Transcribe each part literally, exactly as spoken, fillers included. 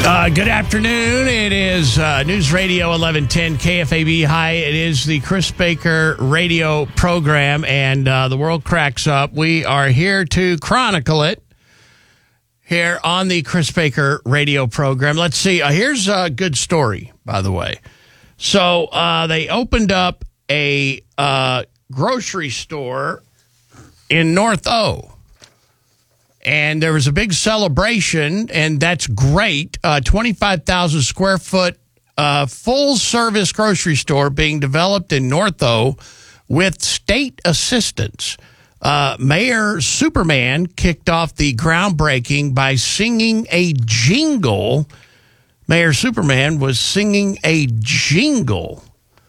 Uh, good afternoon. It is uh, News Radio eleven ten K F A B. Hi, it is the Chris Baker radio program, and uh, the world cracks up. We are here to chronicle it here on the Chris Baker radio program. Let's see. Uh, here's a good story, by the way. So uh, they opened up a uh, grocery store in North O. And there was a big celebration, and that's great. Uh, twenty-five thousand square foot uh, full-service grocery store being developed in North O with state assistance. Uh, Mayor Superman kicked off the groundbreaking by singing a jingle. Mayor Superman was singing a jingle.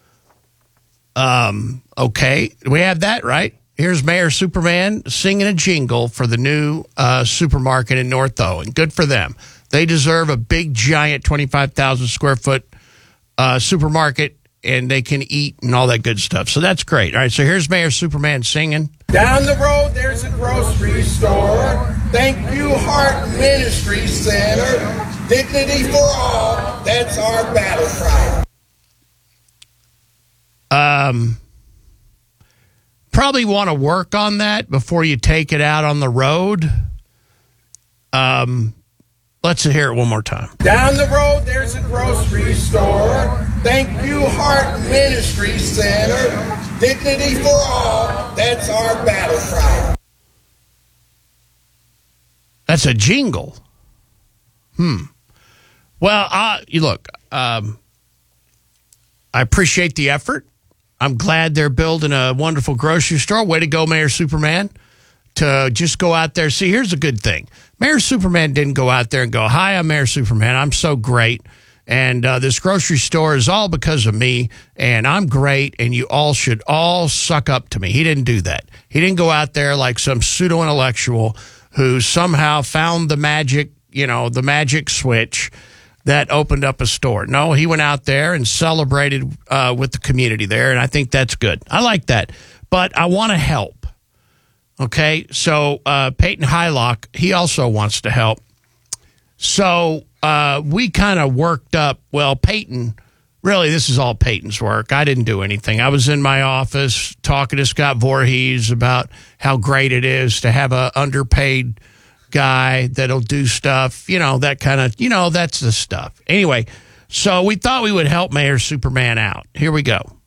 Um, okay, we have that, right? Here's Mayor Superman singing a jingle for the new uh, supermarket in North O, and good for them. They deserve a big, giant twenty-five thousand square foot uh, supermarket, and they can eat and all that good stuff. So that's great. All right, so here's Mayor Superman singing. Down the road, there's a grocery store. Thank you, Heart Ministry Center. Dignity for all, that's our battle cry. Um... Probably want to work on that before you take it out on the road. Um, let's hear it one more time. Down the road, there's a grocery store. Thank you, Heart Ministry Center. Dignity for all, that's our battle cry. That's a jingle. Hmm. Well, uh, you look, um, I appreciate the effort. I'm glad they're building a wonderful grocery store. Way to go, Mayor Superman, to just go out there. See, here's a good thing. Mayor Superman didn't go out there and go, hi, I'm Mayor Superman. I'm so great. And uh, this grocery store is all because of me, and I'm great, and you all should all suck up to me. He didn't do that. He didn't go out there like some pseudo-intellectual who somehow found the magic, you know, the magic switch that opened up a store. No, he went out there and celebrated uh, with the community there, and I think that's good. I like that. But I want to help, okay? So uh, Peyton Hylock, he also wants to help. So uh, we kind of worked up, well, Peyton, really, this is all Peyton's work. I didn't do anything. I was in my office talking to Scott Voorhees about how great it is to have a underpaid guy that'll do stuff, you know, that kind of, you know, that's the stuff. Anyway, so we thought we would help Mayor Superman out. Here we go.